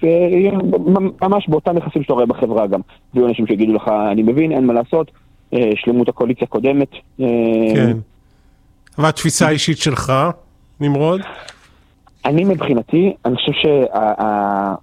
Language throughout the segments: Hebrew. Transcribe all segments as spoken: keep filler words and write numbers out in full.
זה יהיה ממש באותם יחסים שאתה רואה בחברה גם. ויהיו אנשים שיגידו לך, אני מבין, אין מה לעשות, שלמות הקואליציה קודמת. כן. והתפיסה האישית שלך, נמרוד? אני מבחינתי, אני חושב שה...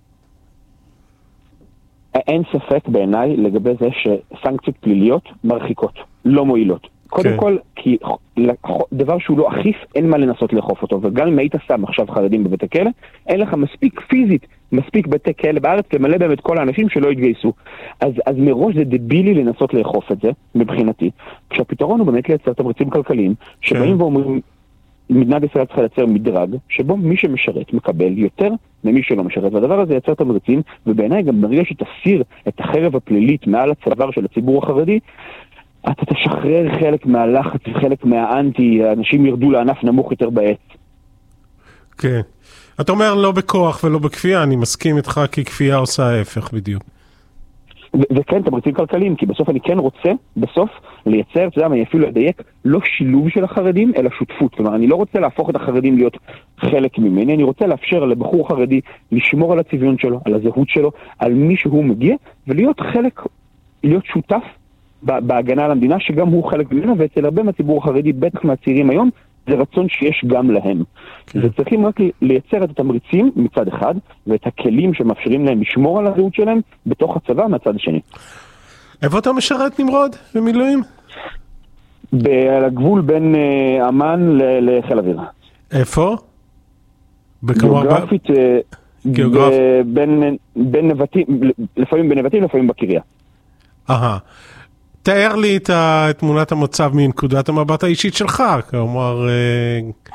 אין ספק בעיניי לגבי זה שסנקציות פליליות מרחיקות, לא מועילות. קודם כל, כי דבר שהוא לא אכיף, אין מה לנסות לאכוף אותו. וגם אם היית שם עכשיו חרדים בבית הכלא, אין לך מספיק פיזית, מספיק בתי כלא בארץ, למלא באמת כל האנשים שלא יתגייסו. אז, אז מראש זה דבילי לנסות לאכוף את זה, מבחינתי. כשהפתרון הוא באמת לייצר תמריצים כלכליים, שבאים ואומרים, מדינת ישראל צריכה לייצר מדרג, שבו מי שמשרת מקבל יותר ממי שלא משרת, והדבר הזה ייצר תמריצים, ובעיניי גם ברגע שתסיר את החרב הפלילית מעל הצוואר של הציבור החרדי, אתה תשחרר חלק מהלחץ וחלק מהאנטי, האנשים ירדו לענף נמוך יותר בעץ. כן. אתה אומר לא בכוח ולא בכפייה, אני מסכים איתך כי כפייה עושה ההפך בדיוק. ו- וכן, תמריצים כלכליים, כי בסוף אני כן רוצה, בסוף, לייצר, אתה יודע, אני אפילו לדייק, לא שילוב של החרדים, אלא שותפות. כלומר, אני לא רוצה להפוך את החרדים להיות חלק ממני, אני רוצה לאפשר לבחור חרדי לשמור על הצביון שלו, על הזהות שלו, על מי שהוא מגיע, ולהיות חלק, להיות שותף בהגנה על המדינה, שגם הוא חלק ממנה, ואצל הרבה מהציבור החרדי, בטח מהצעירים היום, זה רצון שיש גם להם. כן. וצריכים רק לייצר את התמריצים מצד אחד, ואת הכלים שמאפשרים להם לשמור על הזהות שלהם, בתוך הצבא מהצד השני. איפה אתה משרת, נמרוד, במילואים? על הגבול בין uh, אמן לחיל אוויר. איפה? גיאוגרפית, גיאוגרפ... בין, בין נבטים, לפעמים בנבטים, לפעמים בקריה. אהה. תאר לי את, ה, את תמונת המצב מנקודת המבט האישית שלך, כלומר, אה,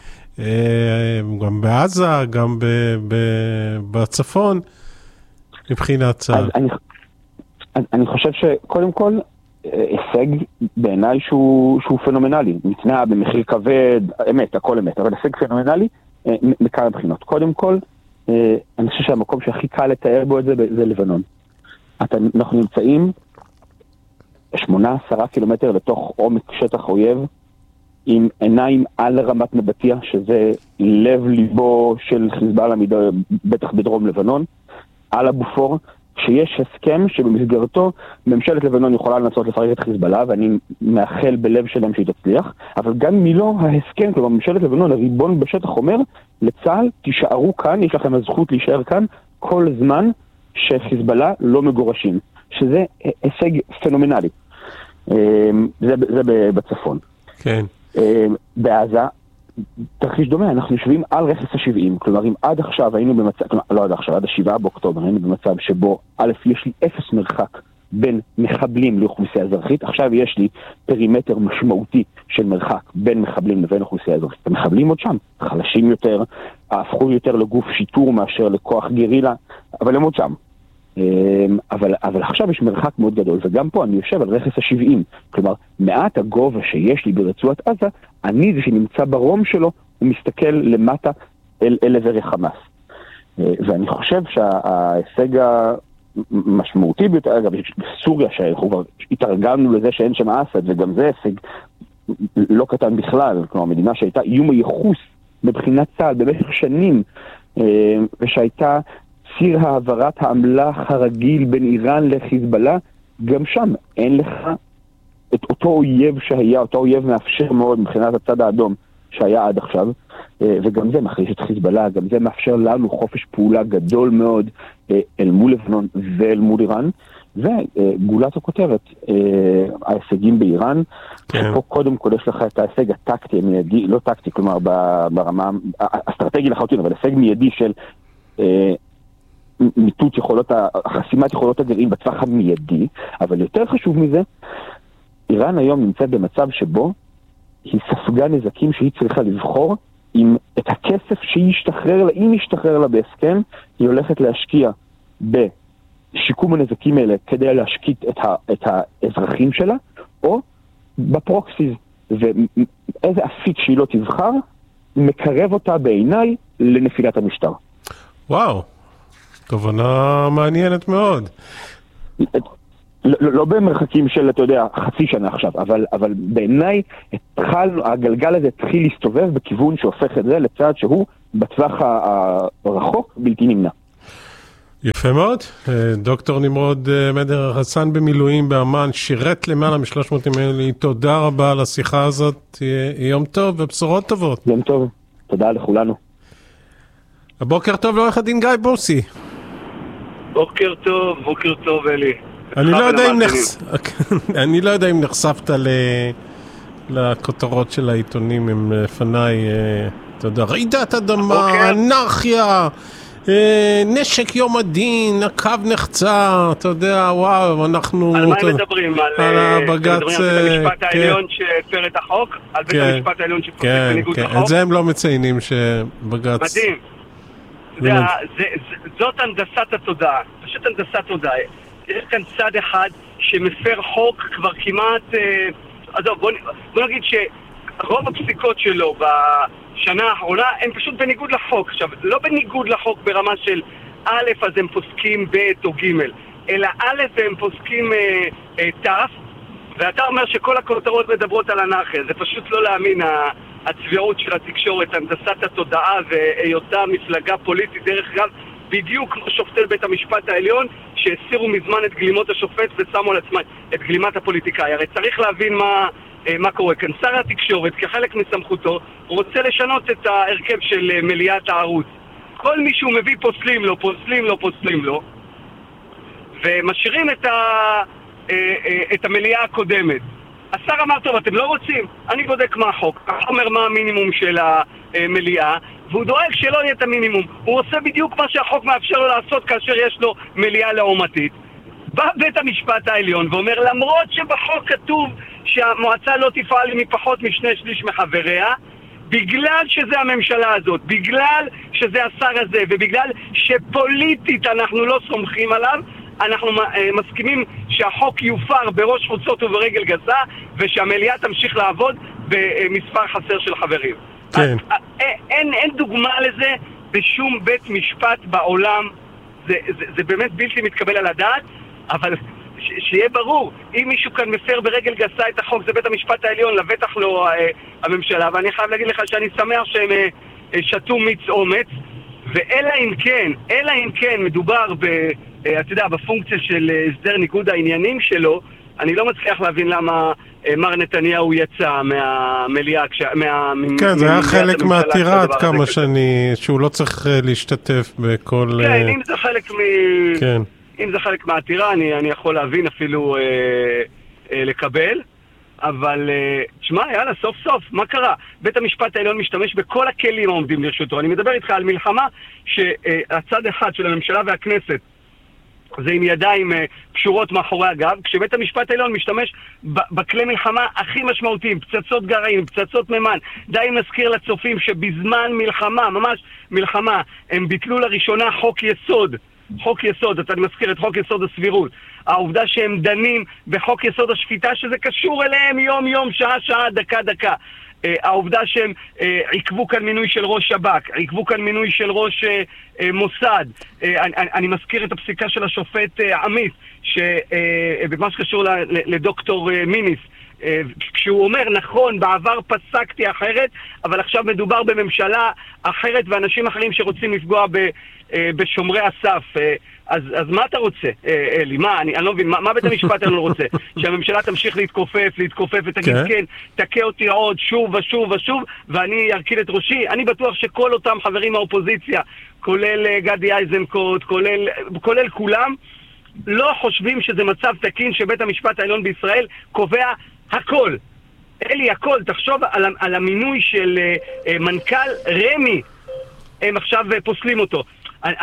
אה, גם בעזה, גם ב, ב, בצפון, מבחינת צה"ל. אני, אני חושב שקודם כל, הישג בעיניי שהוא, שהוא פנומנלי, ניתנה במחיר כבד, אמת, הכל אמת, אבל הישג פנומנלי מכמה בחינות. קודם כל, אני חושב שהמקום שהכי קל לתאר בו את זה, זה לבנון. אנחנו נמצאים שמונה עשרה קילומטר לתוך עומק שטח אויב, עם עיניים על רמת נבטיה, שזה לב ליבו של חיזבאללה, בטח בדרום לבנון, על הבופור, שיש הסכם שבמסגרתו ממשלת לבנון יכולה לנסות לפרק את חיזבאללה, ואני מאחל בלב שלהם שהיא תצליח, אבל גם מלא ההסכם, כלומר ממשלת לבנון, הריבון בשטח אומר, לצה"ל תישארו כאן, יש לכם הזכות להישאר כאן, כל זמן שחיזבאללה לא מגורשים, שזה הישג פנומנלי. זה, זה בצפון. כן. בעזה, תרחיש דומה, אנחנו יושבים על רכס ה-שבעים, כלומר אם עד עכשיו היינו במצב, כלומר לא עד עכשיו, עד השבעה באוקטובר היינו במצב שבו, א', יש לי אפס מרחק בין מחבלים לאוכלוסייה אזרחית, עכשיו יש לי פרימטר משמעותי של מרחק בין מחבלים לבין אוכלוסייה אזרחית. המחבלים עוד שם, חלשים יותר, הפכו יותר לגוף שיטור מאשר לכוח גרילה, אבל הם עוד שם. אבל, אבל עכשיו יש מרחק מאוד גדול, וגם פה אני יושב על רכס ה-שבעים, כלומר, מעט הגובה שיש לי ברצועת עזה, אני זה שנמצא ברום שלו, הוא מסתכל למטה אל, אל עבר החמאס. ואני חושב שההישג המשמעותי ביותר, אגב, בסוריה, שאנחנו כבר התארגנו לזה שאין שם אסד, וגם זה הישג לא קטן בכלל, כלומר, מדינה שהייתה איום הייחוס מבחינת צה"ל במשך שנים, ושהייתה ציר העברת האמל"ח הרגיל בין איראן לחיזבאללה, גם שם אין לך את אותו אויב שהיה, אותו אויב מאפשר מאוד מבחינת הצד האדום שהיה עד עכשיו, וגם זה מחליש את חיזבאללה, גם זה מאפשר לנו חופש פעולה גדול מאוד אל מול לבנון ואל מול איראן, וגולת הכותרת, ההישגים באיראן, שפה קודם כל יש לך את ההישג הטקטי, המיידי, לא טקטי, כלומר ברמה האסטרטגי לחלוטין, אבל הישג מיידי של מיטוט יכולות, חסימת יכולות הגרעין בטווח המיידי, אבל יותר חשוב מזה, איראן היום נמצאת במצב שבו היא ספגה נזקים שהיא צריכה לבחור, עם את הכסף שהיא ישתחרר לה, אם ישתחרר לה בהסכם, היא הולכת להשקיע בשיקום הנזקים האלה כדי להשקיט את, ה, את האזרחים שלה, או בפרוקסיז, ואיזה אפיק שהיא לא תבחר, מקרב אותה בעיניי לנפילת המשטר. וואו. תובנה מעניינת מאוד. לא, לא במרחקים של, אתה יודע, חצי שנה עכשיו, אבל, אבל בעיניי התחל, הגלגל הזה התחיל להסתובב בכיוון שהופך את זה לצעד שהוא בטווח הרחוק בלתי נמנע. יפה מאוד. דוקטור נמרוד מדר חסן במילואים באמן, שירת למעלה משלוש מאות ימים. תודה רבה על השיחה הזאת. יום טוב ובשורות טובות. יום טוב. תודה לכולנו. הבוקר טוב לעורך הדין גיא בוסי. בוקר טוב, בוקר טוב אלי. אני לא יודע אם נחש... אני לא יודע אם נחשפת ל... לכותרות של העיתונים הם לפניי, אתה יודע, רעידת אדמה, אנרכיה, נשק יום הדין, הקו נחצה, אתה יודע, וואו, אנחנו... על מה הם מדברים? על הבג"ץ... מדברים על בית המשפט העליון שהפר את החוק? על בית המשפט העליון שפוסק בניגוד לחוק? את זה הם לא מציינים שבג"ץ... מדהים. זאת הנדסת התודעה, פשוט הנדסת תודעה. יש כאן צד אחד שמפר חוק כבר כמעט... עזוב, בוא, בוא נגיד שרוב הפסיקות שלו בשנה האחרונה הם פשוט בניגוד לחוק. עכשיו, לא בניגוד לחוק ברמה של א', אז הם פוסקים ב' או ג', אלא א', הם פוסקים אה, אה, ת', ואתה אומר שכל הכותרות מדברות על אנרכיה. זה פשוט לא להאמין, הצביעות של התקשורת, הנדסת התודעה והיותה מפלגה פוליטית, דרך אגב, בדיוק כמו שופטי בית המשפט העליון שהסירו מזמן את גלימות השופט ושמו על עצמם את גלימת הפוליטיקאי. הרי צריך להבין מה, מה קורה כאן. שר התקשורת כחלק מסמכותו רוצה לשנות את ההרכב של מליאת הערוץ. כל מי שהוא מביא פוסלים לו, פוסלים לו, פוסלים לו, ומשאירים את, ה, את המליאה הקודמת. השר אמר, טוב, אתם לא רוצים? אני בודק מה החוק. הוא אומר מה המינימום של המליאה, והוא דואג שלא יהיה את המינימום. הוא עושה בדיוק מה שהחוק מאפשר לו לעשות כאשר יש לו מליאה לעומתית. בא בית המשפט העליון ואומר, למרות שבחוק כתוב שהמועצה לא תפעל מפחות משני שליש מחבריה, בגלל שזה הממשלה הזאת, בגלל שזה השר הזה, ובגלל שפוליטית אנחנו לא סומכים עליו, אנחנו מסכימים שהחוק יופר בראש חוצות וברגל גסה, ושהמליאה תמשיך לעבוד במספר חסר של חברים. כן. אין, אין דוגמה לזה בשום בית משפט בעולם. זה, זה, זה באמת בלתי מתקבל על הדעת, אבל ש, שיהיה ברור, אם מישהו כאן מפר ברגל גסה את החוק, זה בית המשפט העליון, לבטח לא אה, הממשלה. ואני חייב להגיד לך שאני שמח שהם אה, שתו מיץ אומץ, ואלא אם כן, אלא אם כן מדובר ב, אה, אתה יודע, בפונקציה של הסדר ניגוד העניינים שלו, אני לא מצליח להבין למה מר נתניהו יצא מהמליאה. מה, כן, זה היה חלק מהעתירה עד כמה שאני, שהוא לא צריך להשתתף בכל... כן, אם זה חלק מ... כן. אם זה חלק מהעתירה, אני, אני יכול להבין אפילו אה, אה, לקבל, אבל אה, תשמע, יאללה, סוף סוף, מה קרה? בית המשפט העליון משתמש בכל הכלים העומדים לרשותו. אני מדבר איתך על מלחמה שהצד אחד של הממשלה והכנסת זה עם ידיים קשורות מאחורי הגב, כשבית המשפט העליון משתמש בכלי מלחמה הכי משמעותיים, פצצות גרעין, פצצות מימן. די נזכיר לצופים שבזמן מלחמה, ממש מלחמה, הם ביטלו לראשונה חוק יסוד. חוק יסוד, אתה מזכיר את חוק יסוד הסבירות. העובדה שהם דנים בחוק יסוד השפיטה, שזה קשור אליהם יום יום, שעה שעה, דקה דקה. Uh, העובדה שהם uh, עיכבו כאן מינוי של ראש שב"כ, עיכבו כאן מינוי של ראש uh, uh, מוסד. Uh, אני, אני מזכיר את הפסיקה של השופט uh, עמית, שבמה uh, שקשור ל, ל, לדוקטור uh, מיניס, uh, כשהוא אומר, נכון, בעבר פסקתי אחרת, אבל עכשיו מדובר בממשלה אחרת ואנשים אחרים שרוצים לפגוע ב, uh, בשומרי הסף. Uh, אז, אז מה אתה רוצה, אלי? מה? אני, אני לא מבין, מה, מה בית המשפט אני לא רוצה? שהממשלה תמשיך להתכופף, להתכופף ותגיד כן, תקה אותי עוד שוב ושוב ושוב, ואני ארכיל את ראשי. אני בטוח שכל אותם חברים מהאופוזיציה, כולל גדי איזנקוט, כולל, כולל כולם, לא חושבים שזה מצב תקין שבית המשפט העליון בישראל קובע הכל. אלי, הכל. תחשוב על, על המינוי של uh, מנכ"ל רמי. הם עכשיו פוסלים אותו. אני,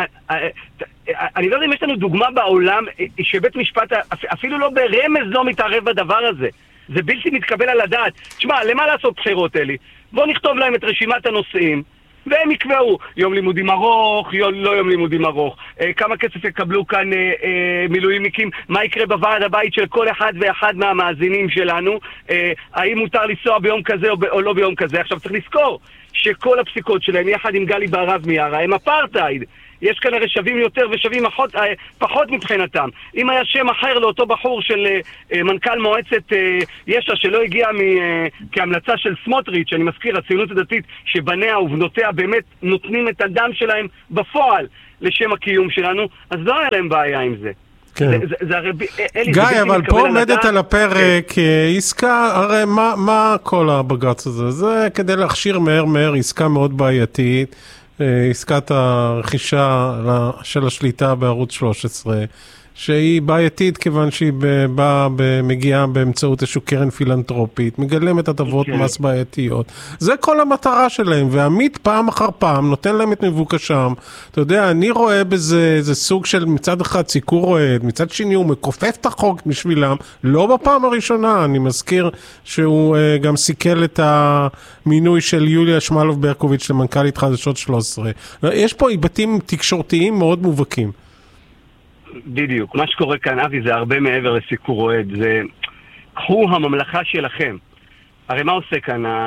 אני לא יודע אם יש לנו דוגמה בעולם שבית משפט אפילו לא ברמז לא מתערב בדבר הזה. זה בלתי מתקבל על הדעת. תשמע, למה לעשות בחירות, אלי? בוא נכתוב להם את רשימת הנושאים והם יקבעו יום לימודים ארוך, יום, לא יום לימודים ארוך, אה, כמה כסף יקבלו כאן אה, אה, מילואימניקים, מה יקרה בוועד הבית של כל אחד ואחד מהמאזינים שלנו, אה, האם מותר לנסוע ביום כזה או, ב, או לא ביום כזה. עכשיו צריך לזכור שכל הפסיקות שלהם יחד עם גלי בהרב מיארה הם אפרטהייד. יש כנראה שווים יותר ושווים פחות, פחות מבחינתם. אם היה שם אחר לאותו בחור של אה, מנכ"ל מועצת אה, יש"ע שלא הגיע מ, אה, כהמלצה של סמוטריץ', שאני מזכיר, הציונות הדתית שבניה ובנותיה באמת נותנים את הדם שלהם בפועל לשם הקיום שלנו, אז לא היה להם בעיה עם זה. כן. זה, זה, זה הרי, אלי, גיא, זה אבל פה עומדת על הפרק כן. עסקה, הרי מה, מה כל הבג"ץ הזה? זה כדי להכשיר מהר מהר עסקה מאוד בעייתית, עסקת הרכישה של השליטה בערוץ שלוש עשרה, שהיא בעייתית כיוון שהיא באה, מגיעה באמצעות איזשהו קרן פילנטרופית, מגלמת הטבות okay. מס בעייתיות. זה כל המטרה שלהם, ועמית פעם אחר פעם נותן להם את מבוקשם. אתה יודע, אני רואה בזה, זה סוג של מצד אחד סיקור רועד, מצד שני הוא מכופף את החוק בשבילם, לא בפעם הראשונה. אני מזכיר שהוא uh, גם סיכל את המינוי של יוליה שמאלוב ברקוביץ' למנכ"לית חדשות שלוש עשרה. יש פה היבטים תקשורתיים מאוד מובהקים. בדיוק. מה שקורה כאן, אבי, זה הרבה מעבר לסיקור רועד. זה... קחו הממלכה שלכם. הרי מה עושה כאן? ה...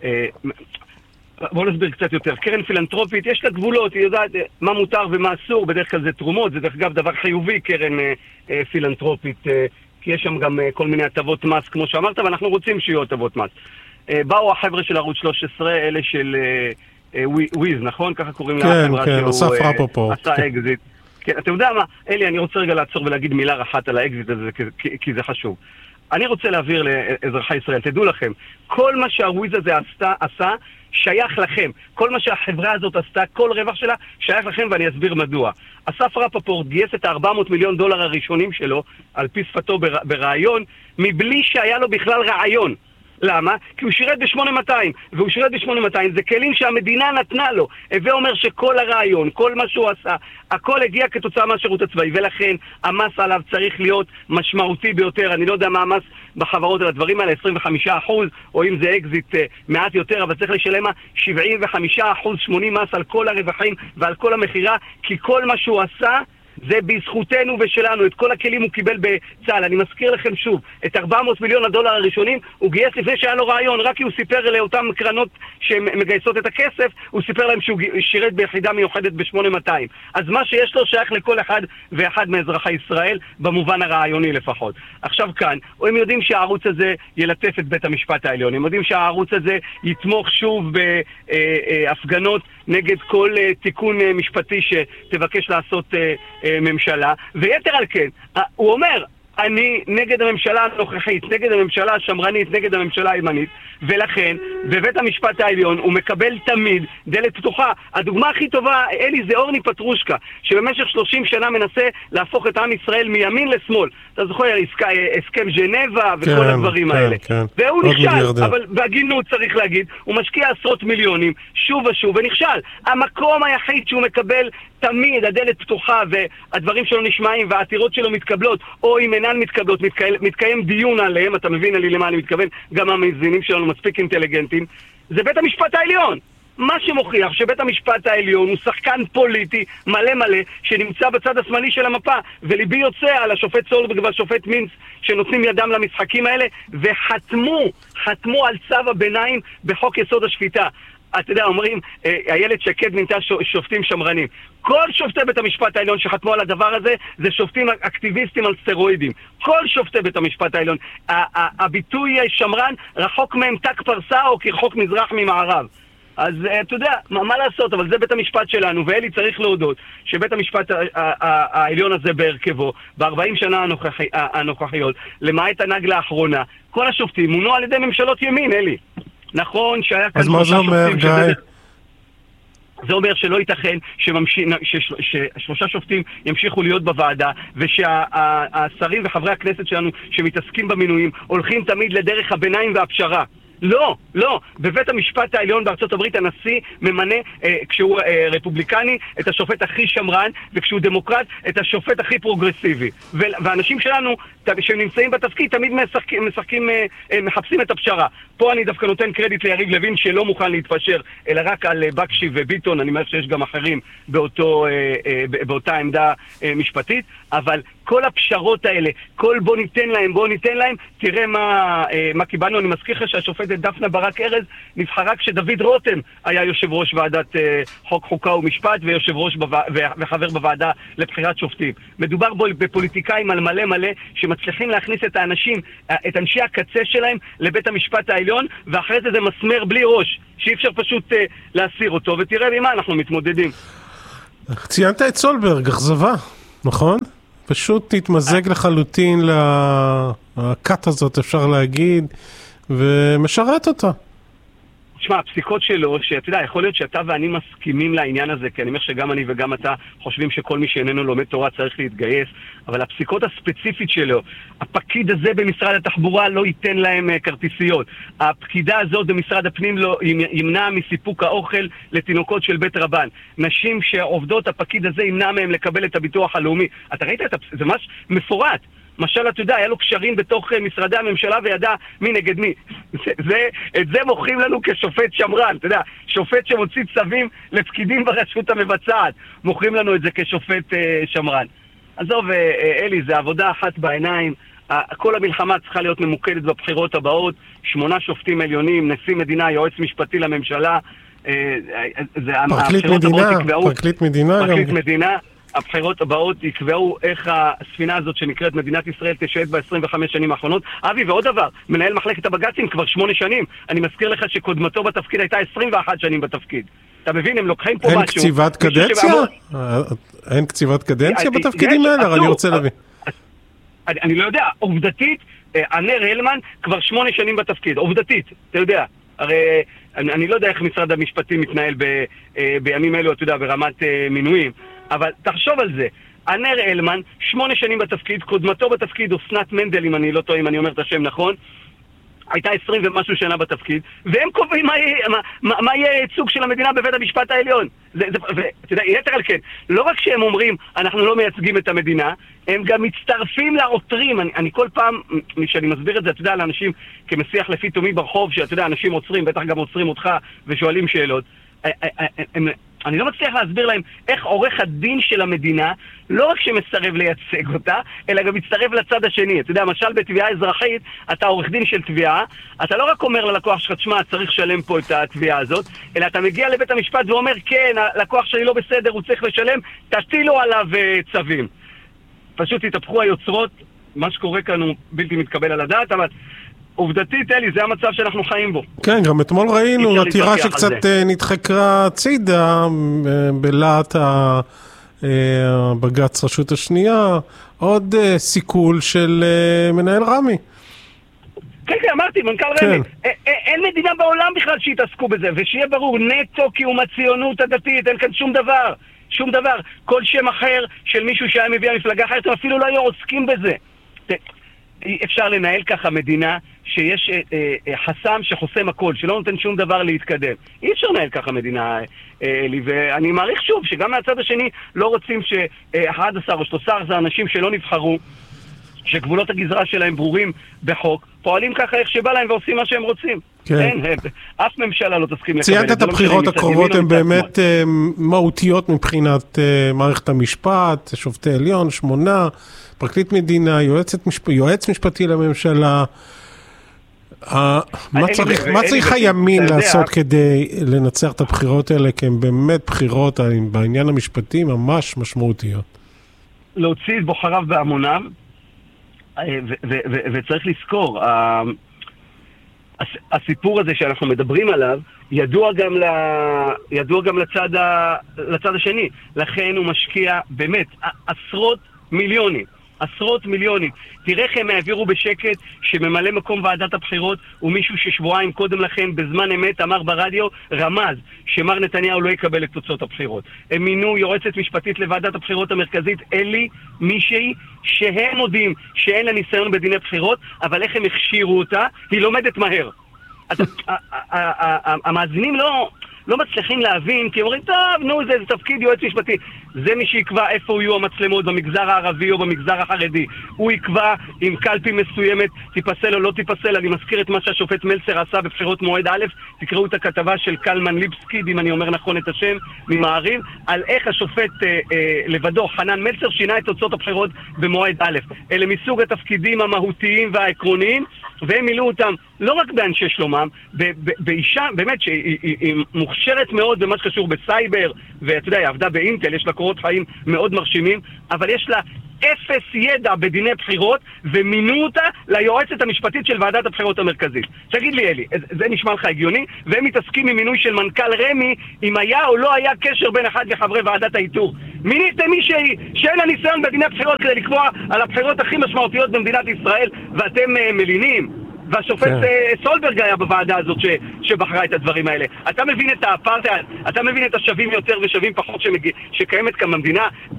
בואו נסביר קצת יותר. קרן פילנטרופית, יש לה גבולות, היא יודעת מה מותר ומה אסור, בדרך כלל זה תרומות, זה דרך אגב דבר חיובי, קרן אה, פילנטרופית, אה, כי יש שם גם אה, כל מיני הטבות מס, כמו שאמרת, ואנחנו רוצים שיהיו הטבות מס. אה, באו החבר'ה של ערוץ שלוש עשרה, אלה של אה, אה, וויז, נכון? ככה קוראים כן, לה החברה כן, שהוא אסף אה, רפפורט. עשה אקזיט. כן, אתה יודע מה, אלי, אני רוצה רגע לעצור ולהגיד מילה אחת על האקזיט הזה, כי, כי זה חשוב. אני רוצה להעביר לאזרחי ישראל, תדעו לכם, כל מה שהוויז הזה עשתה, עשה, שייך לכם. כל מה שהחברה הזאת עשתה, כל רווח שלה, שייך לכם, ואני אסביר מדוע. אסף רפפורט גייס את ה-ארבע מאות מיליון דולר הראשונים שלו, על פי שפתו ברעיון, מבלי שהיה לו בכלל רעיון. למה? כי הוא שירת ב-שמונה מאתיים, והוא שירת ב-שמונה מאתיים, זה כלים שהמדינה נתנה לו. הווה אומר שכל הרעיון, כל מה שהוא עשה, הכל הגיע כתוצאה מהשירות הצבאי, ולכן המס עליו צריך להיות משמעותי ביותר. אני לא יודע מה המס בחברות על הדברים האלה, עשרים וחמישה אחוז, או אם זה אקזיט מעט יותר, אבל צריך לשלם שבעים וחמישה אחוז, שמונים מס על כל הרווחים ועל כל המחירה, כי כל מה שהוא עשה זה בזכותנו ושלנו. את כל הכלים הוא קיבל בצה"ל. אני מזכיר לכם שוב, את ארבע מאות מיליון הדולר הראשונים הוא גייס לפני שהיה לו רעיון, רק כי הוא סיפר לאותם קרנות שמגייסות את הכסף, הוא סיפר להם שהוא שירת ביחידה מיוחדת ב-שמונה מאתיים. אז מה שיש לו שייך לכל אחד ואחד מאזרחי ישראל, במובן הרעיוני לפחות. עכשיו כאן, הם יודעים שהערוץ הזה ילטף את בית המשפט העליון, הם יודעים שהערוץ הזה יתמוך שוב בהפגנות נגד כל תיקון משפטי שתבקש לעשות ממשלה, ויתר על כן, הוא אומר, אני נגד הממשלה הנוכחית, נגד הממשלה השמרנית, נגד הממשלה הימנית, ולכן בבית המשפט העליון הוא מקבל תמיד דלת פתוחה. הדוגמה הכי טובה, אלי, זה אורני פטרושקה, שבמשך שלושים שנה מנסה להפוך את עם ישראל מימין לשמאל. אתה זוכר, הסכם ז'נבה וכל כן, הדברים כן, האלה. כן. והוא נכשל, אבל בהגינות צריך להגיד, הוא משקיע עשרות מיליונים, שוב ושוב, ונכשל. המקום היחיד שהוא מקבל תמיד, הדלת פתוחה והדברים שלו נשמעים והעתירות שלו מתקבלות, או אם אינן מתקבלות, מתקיים, מתקיים דיון עליהם, אתה מבין עלי למה אני מתכוון, גם המאזינים שלנו מספיק אינטליגנטים, זה בית המשפט העליון. מה שמוכיח שבית המשפט העליון הוא שחקן פוליטי מלא מלא שנמצא בצד השמאלי של המפה, וליבי יוצא על השופט סולברג והשופט מינץ שנותנים ידם למשחקים האלה, וחתמו, חתמו על צו הביניים בחוק יסוד השפיטה. אתה יודע, אומרים, איילת שקד מינתה שופטים שמרנים. כל שופטי בית המשפט העליון שחתמו על הדבר הזה, זה שופטים אקטיביסטים על סטרואידים. כל שופטי בית המשפט העליון. הביטוי שמרן רחוק מהם תק פרסה או כרחוק מזרח ממערב. אז אתה יודע, מה לעשות, אבל זה בית המשפט שלנו, ואלי צריך להודות שבית המשפט העליון הזה בהרכבו, ב-ארבעים שנה הנוכחיות, למעט הנגלה האחרונה, כל השופטים מונו על ידי ממשלות ימין, אלי. נכון שהיה כאן... אז מה זה אומר, גיא? זה אומר שלא ייתכן ששלושה שופטים ימשיכו להיות בוועדה, ושהשרים וחברי הכנסת שלנו שמתעסקים במינויים הולכים תמיד לדרך הביניים והפשרה. לא, לא. בבית המשפט העליון בארצות הברית הנשיא ממנה, אה, כשהוא אה, רפובליקני, את השופט הכי שמרן, וכשהוא דמוקרט, את השופט הכי פרוגרסיבי. והאנשים שלנו, שנמצאים בתפקיד, תמיד משחקים, משחקים, אה, אה, מחפשים את הפשרה. פה אני דווקא נותן קרדיט ליריב לוין שלא מוכן להתפשר, אלא רק על אה, בקשי וביטון, אני אומר שיש גם אחרים באותו, אה, אה, באותה עמדה אה, משפטית, אבל כל הפשרות האלה, כל בוא ניתן להם, בוא ניתן להם, תראה מה, אה, מה קיבלנו. אני מזכיר לך שהשופטת דפנה ברק ארז נבחרה כשדוד רותם היה יושב ראש ועדת אה, חוק חוקה ומשפט ויושב ראש בו, וחבר בוועדה לבחירת שופטים. מדובר בו בפוליטיקאים על מלא מלא שמצליחים להכניס את האנשים, את אנשי הקצה שלהם לבית המשפט העליון, ואחרי זה זה מסמר בלי ראש, שאי אפשר פשוט אה, להסיר אותו, ותראה במה אנחנו מתמודדים. ציינת את סולברג, אכזבה, נכון? פשוט התמזג לחלוטין לקט הזאת, אפשר להגיד, ומשרת אותה. תשמע, הפסיקות שלו, שאתה יודע, יכול להיות שאתה ואני מסכימים לעניין הזה, כי אני אומר שגם אני וגם אתה חושבים שכל מי שאיננו לומד תורה צריך להתגייס, אבל הפסיקות הספציפית שלו, הפקיד הזה במשרד התחבורה לא ייתן להם uh, כרטיסיות. הפקידה הזאת במשרד הפנים לא ימנע מסיפוק האוכל לתינוקות של בית רבן. נשים שעובדות, הפקיד הזה ימנע מהם לקבל את הביטוח הלאומי. אתה ראית את הפסיקות? זה ממש מפורט. משל, אתה יודע, היה לו קשרים בתוך משרדי הממשלה וידע מי נגד מי. זה, זה, את זה מוכרים לנו כשופט שמרן, אתה יודע, שופט שמוציא צווים לפקידים ברשות המבצעת. מוכרים לנו את זה כשופט אה, שמרן. עזוב, אה, אה, אלי, זה עבודה אחת בעיניים. אה, כל המלחמה צריכה להיות ממוקדת בבחירות הבאות. שמונה שופטים עליונים, נשיא מדינה, יועץ משפטי לממשלה. אה, זה, פרקליט מדינה, פרקליט מדינה. פרקליט גם... מדינה. הבחירות הבאות יקבעו איך הספינה הזאת שנקראת מדינת ישראל תשייט ב-עשרים וחמש שנים האחרונות. אבי, ועוד דבר, מנהל מחלקת הבג"צים כבר שמונה שנים. אני מזכיר לך שקודמתו בתפקיד הייתה עשרים ואחת שנים בתפקיד. אתה מבין, הם לוקחים פה משהו... אין קציבת קדנציה? אין קציבת קדנציה בתפקידים האלה? אני רוצה להבין. אני לא יודע, עובדתית, ענר הלמן כבר שמונה שנים בתפקיד. עובדתית, אתה יודע. הרי אני לא יודע איך משרד המשפטים מתנהל בימים אלו, אתה יודע, ברמת מינויים. אבל תחשוב על זה, ענר אלמן, שמונה שנים בתפקיד, קודמתו בתפקיד, אסנת מנדל, אם אני לא טועה, אם אני אומר את השם נכון, הייתה עשרים ומשהו שנה בתפקיד, והם קובעים מה יהיה, מה, מה, מה יהיה ייצוג של המדינה בבית המשפט העליון. זה, זה, ואתה יודע, יתר על כן, לא רק שהם אומרים, אנחנו לא מייצגים את המדינה, הם גם מצטרפים לעותרים. אני, אני כל פעם, כשאני מסביר את זה, אתה יודע, לאנשים כמשיח לפי תומי ברחוב, שאתה יודע, אנשים עוצרים, בטח גם עוצרים אותך ושואלים שאלות, הם... אני לא מצליח להסביר להם איך עורך הדין של המדינה לא רק שמסרב לייצג אותה, אלא גם מצטרף לצד השני. אתה יודע, למשל בתביעה אזרחית, אתה עורך דין של תביעה, אתה לא רק אומר ללקוח שלך, תשמע, צריך לשלם פה את התביעה הזאת, אלא אתה מגיע לבית המשפט ואומר, כן, הלקוח שלי לא בסדר, הוא צריך לשלם, תטילו עליו צווים. פשוט התהפכו היוצרות, מה שקורה כאן הוא בלתי מתקבל על הדעת, אבל... עובדתית, אלי, זה המצב שאנחנו חיים בו. כן, גם אתמול ראינו עתירה שקצת נדחקה צידה בלהט הבג"ץ רשות השנייה, עוד סיכול של מנהל רמי. כן, כן, אמרתי, מנכ"ל רמי. אין מדינה בעולם בכלל שיתעסקו בזה, ושיהיה ברור, נטו קיום הציונות הדתית, אין כאן שום דבר. שום דבר. כל שם אחר של מישהו שהיה מביא המפלגה אחרת, אפילו לא היו עוסקים בזה. אפשר לנהל ככה מדינה שיש אה, אה, חסם שחוסם הכל, שלא נותן שום דבר להתקדם. אי אפשר לנהל ככה מדינה, אה, לי, ואני מעריך שוב שגם מהצד השני לא רוצים ש-אחד עשר או שלושה עשר אנשים שלא נבחרו, שגבולות הגזרה שלהם ברורים בחוק, פועלים ככה איך שבא להם ועושים מה שהם רוצים. כן. אין, אף ממשלה לא תסכים לקבל. ציינת את הבחירות הקרובות, הן באמת מהותיות מבחינת מערכת המשפט, שופטי עליון, שמונה, פרקליט מדינה, יועץ משפטי לממשלה. מה צריך הימין לעשות כדי לנצח את הבחירות האלה, כי הן באמת בחירות בעניין המשפטי ממש משמעותיות? להוציא את בוחריו בהמוניו, וצריך לזכור, הסיפור הזה שאנחנו מדברים עליו ידוע גם, ל... ידוע גם לצד, ה... לצד השני. לכן הוא משקיע באמת עשרות מיליונים. עשרות מיליונים. תראה איך הם העבירו בשקט שממלא מקום ועדת הבחירות הוא מישהו ששבועיים קודם לכן בזמן אמת אמר ברדיו, רמז שמר נתניהו לא יקבל את תוצאות הבחירות. הם מינו יועצת משפטית לוועדת הבחירות המרכזית, אלי מישהי, שהם מודים שאין לה ניסיון בדיני בחירות, אבל איך הם הכשירו אותה? היא לומדת מהר. המאזינים לא... לא מצליחים להבין, כי אומרים, טוב, נו, זה, זה תפקיד יועץ משפטי. זה מי שיקבע איפה יהיו המצלמות, במגזר הערבי או במגזר החרדי. הוא יקבע אם קלפי מסוימת תיפסל או לא תיפסל. אני מזכיר את מה שהשופט מלצר עשה בבחירות מועד א', תקראו את הכתבה של קלמן ליבסקיד, אם אני אומר נכון את השם, ממעריב, על איך השופט אה, אה, לבדו, חנן מלצר, שינה את תוצאות הבחירות במועד א'. אלה מסוג התפקידים המהותיים והעקרוניים, והם מילאו אותם לא רק באנשי שלומם, באישה, באמת, שהיא מוכשרת מאוד במה שקשור בסייבר ואתה יודע, היא עבדה באינטל, יש לה קורות חיים מאוד מרשימים, אבל יש לה אפס ידע בדיני בחירות, ומינו אותה ליועצת המשפטית של ועדת הבחירות המרכזית. תגיד לי, אלי, זה נשמע לך הגיוני? והם מתעסקים עם מינוי של מנכ"ל רמי, אם היה או לא היה קשר בין אחד מחברי ועדת האיתור. מיניתם מישהי שאין לה ניסיון בדיני בחירות כדי לקבוע על הבחירות הכי משמעותיות במדינת ישראל, ואתם uh, מלינים. והשופט yeah. סולברג היה בוועדה הזאת ש, שבחרה את הדברים האלה. אתה מבין את האפרטהייד, אתה מבין את השווים יותר ושווים פחות שמג... שקיימת כאן במדינה.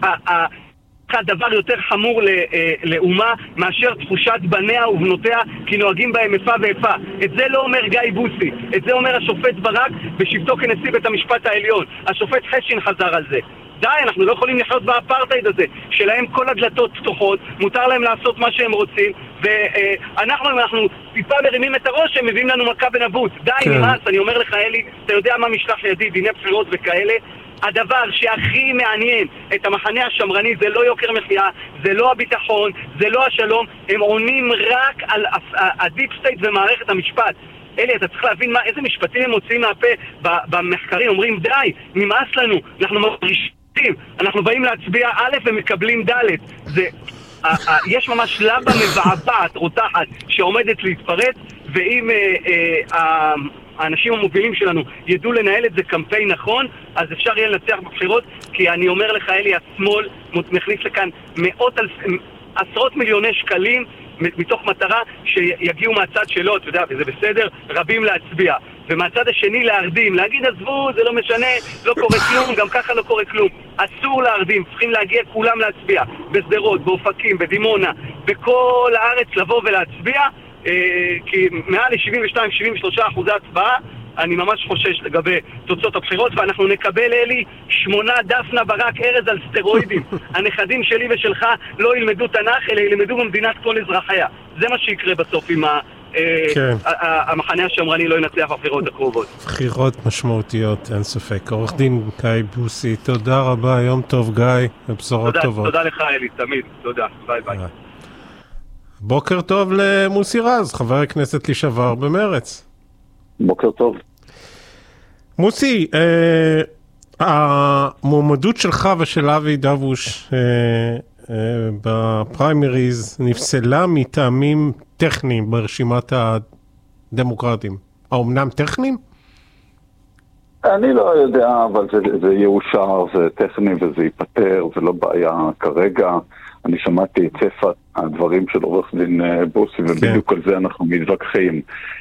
הדבר יותר חמור לאומה מאשר תחושת בניה ובנותיה כי נוהגים בהם איפה ואיפה. את זה לא אומר גיא בוסי, את זה אומר השופט ברק בשבתו כנשיא בית המשפט העליון. השופט חשין חזר על זה. די, אנחנו לא יכולים לחיות באפרטהייד הזה שלהם כל הדלתות פתוחות, מותר להם לעשות מה שהם רוצים, ואנחנו אנחנו טיפה מרימים את הראש, הם מביאים לנו מכה בנבוט. די, כן. נמאס, אני אומר לך אלי, אתה יודע מה משלח ידי, דיני בחירות וכאלה. הדבר שהכי מעניין את המחנה השמרני זה לא יוקר מחיה, זה לא הביטחון, זה לא השלום, הם עונים רק על הדיפ סטייט ומערכת המשפט. אלי, אתה צריך להבין מה, איזה משפטים הם מוצאים מהפה במחקרים, אומרים די, נמאס לנו, אנחנו מרגישים, אנחנו באים להצביע א' ומקבלים ד'. זה, יש ממש לבה מבעבעת, רותחת, שעומדת להתפרץ, ואם האנשים המובילים שלנו ידעו לנהל את זה קמפיין נכון, אז אפשר יהיה לנצח בבחירות, כי אני אומר לך, אלי, השמאל מכניס לכאן מאות אלף, עשרות מיליוני שקלים, מתוך מטרה שיגיעו מהצד שלו, אתה יודע, וזה בסדר, רבים להצביע. ומהצד השני להרדים, להגיד עזבו, זה לא משנה, לא קורה כלום, גם ככה לא קורה כלום. אסור להרדים, צריכים להגיע כולם להצביע. בסדרות, באופקים, בדימונה, בכל הארץ לבוא ולהצביע, אה, כי מעל ל-שבעים ושתיים שבעים ושלושה אחוזי הצבעה, אני ממש חושש לגבי תוצאות הבחירות, ואנחנו נקבל, אלי, שמונה דפנה ברק ארז על סטרואידים. הנכדים שלי ושלך לא ילמדו תנ"ך, אלא ילמדו במדינת כל אזרחיה. זה מה שיקרה בסוף עם המחנה השמרני לא ינצח בבחירות הקרובות. בחירות משמעותיות, אין ספק. עורך דין גיא בוסי, תודה רבה, יום טוב גיא, ובשורות טובות. תודה לך, אלי, תמיד. תודה, ביי ביי. בוקר טוב למוסי רז, חבר הכנסת לשעבר במרץ. בוקר טוב. מוסי, אה, המועמדות שלך ושל אבי דבוש אה, אה, בפריימריז נפסלה מטעמים טכניים ברשימת הדמוקרטים. האומנם טכניים? אני לא יודע, אבל זה, זה יאושר, זה טכני וזה ייפטר, זה לא בעיה כרגע. אני שמעתי את ספר הדברים של עורך דין בוסי, ובדיוק על זה אנחנו מתווכחים.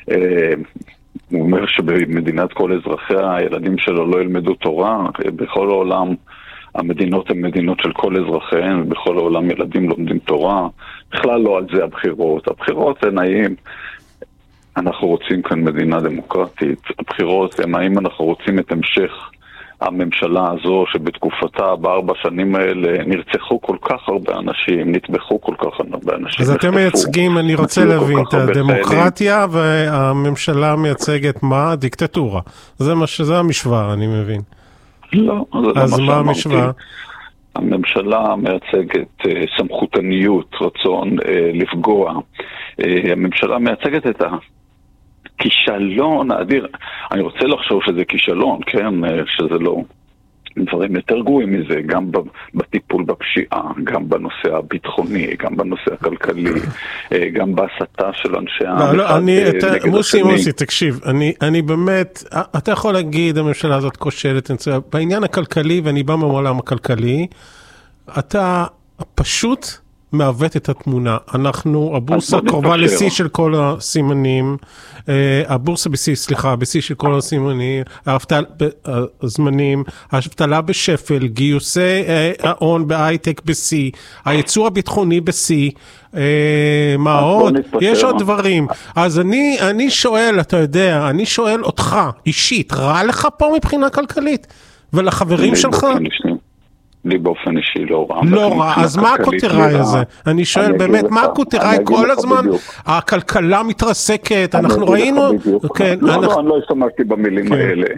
הוא אומר שבמדינת כל אזרחיה הילדים שלו לא ילמדו תורה. בכל העולם המדינות הן מדינות של כל אזרחיהן, ובכל העולם ילדים לומדים תורה. בכלל לא על זה הבחירות. הבחירות הן האם אנחנו רוצים כאן מדינה דמוקרטית. הבחירות הן האם אנחנו רוצים את המשך הממשלה הזו שבתקופתה בארבע שנים האלה נרצחו כל כך הרבה אנשים, נטבחו כל כך הרבה אנשים. אז אתם מייצגים, אני רוצה להבין, את הדמוקרטיה, והממשלה מייצגת מה? דיקטטורה. זה מה שזה המשוואה, אני מבין. לא, אז מה המשוואה? הממשלה מייצגת סמכותניות, רצון לפגוע. הממשלה מייצגת את ה... כישלון האדיר. אני רוצה לחשוב שזה כישלון, כן, שזה לא דברים יותר גרועים מזה, גם בטיפול בפשיעה, גם בנושא הביטחוני, גם בנושא הכלכלי, גם בהסתה של אנשי העם. לא, לא, אני, מוסי, מוסי, תקשיב, אני, אני באמת, אתה יכול להגיד, הממשלה הזאת כושלת, בעניין הכלכלי, ואני בא מהעולם הכלכלי, אתה פשוט מעוות את התמונה. אנחנו, הבורסה קרובה לשיא של כל הסימנים, הבורסה בשיא, סליחה, בשיא של כל הסימנים, הזמנים, האבטלה בשפל, גיוסי ההון בהייטק בשיא, הייצור הביטחוני בשיא, מה עוד? יש עוד דברים. אז אני, אני שואל, אתה יודע, אני שואל אותך, אישית, רע לך פה מבחינה כלכלית? ולחברים שלך? לי באופן אישי לא רע. לא רע, אז מה הכותראי הזה? אני שואל באמת, מה הכותראי כל הזמן? הכלכלה מתרסקת, אנחנו ראינו... לא, לא, אני לא השתמשתי במילים האלה.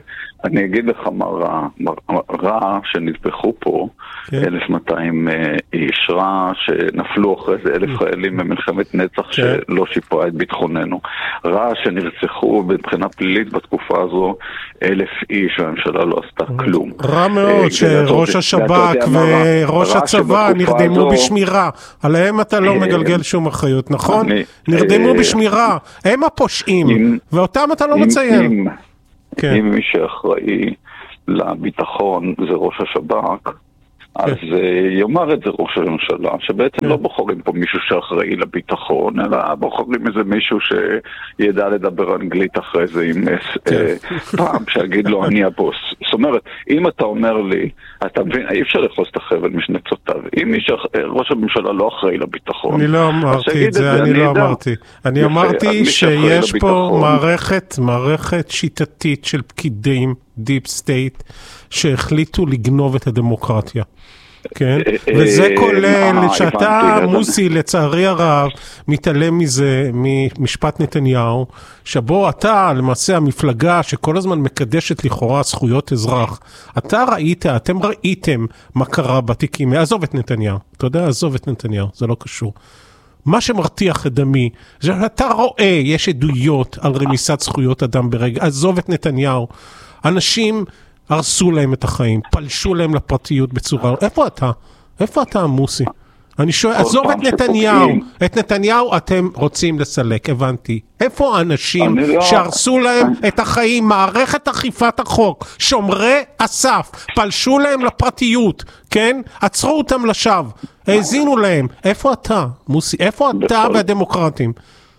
אני אגיד לך מה רע, רע שנטבחו פה אלף ומאתיים איש, רע שנפלו אחרי זה אלף חיילים במלחמת נצח שלא שיפרה את ביטחוננו, רע שנרצחו מבחינה פלילית בתקופה הזו אלף איש והממשלה לא עשתה כלום. רע מאוד שראש השב"כ וראש הצבא נרדמו בשמירה, עליהם אתה לא מגלגל שום אחריות, נכון? נרדמו בשמירה, הם הפושעים, ואותם אתה לא מציין. אם מי שאחראי לביטחון זה ראש השב"כ, אז יאמר את זה ראש הממשלה, שבעצם לא בוחרים פה מישהו שאחראי לביטחון, אלא בוחרים איזה מישהו שידע לדבר אנגלית אחרי זה עם פעם, שיגיד לו אני הבוס. זאת אומרת, אם אתה אומר לי, אתה מבין, אי אפשר לחוס את החבל משני צותיו. אם ראש הממשלה לא אחראי לביטחון, אני לא אמרתי את זה, אני לא אמרתי. אני אמרתי שיש פה מערכת, מערכת שיטתית של פקידים, דיפ סטייט, שהחליטו לגנוב את הדמוקרטיה. כן? וזה כולל שאתה, מוסי, לצערי הרב, מתעלם מזה, ממשפט נתניהו, שבו אתה, למעשה המפלגה שכל הזמן מקדשת לכאורה זכויות אזרח, אתה ראית, אתם ראיתם מה קרה בתיקים, עזוב את נתניהו, אתה יודע, עזוב את נתניהו, זה לא קשור. מה שמרתיח את דמי, זה שאתה רואה, יש עדויות על רמיסת זכויות אדם ברגע, עזוב את נתניהו, אנשים הרסו להם את החיים, פלשו להם לפרטיות בצורה, איפה אתה? איפה אתה, מוסי? אני שואל, עזוב את נתניהו, את נתניהו אתם רוצים לסלק, הבנתי. איפה האנשים שהרסו להם את החיים, מערכת אכיפת החוק, שומרי הסף, פלשו להם לפרטיות, כן? עצרו אותם לשווא, האזינו להם. איפה אתה, מוסי? איפה אתה והדמוקרטים?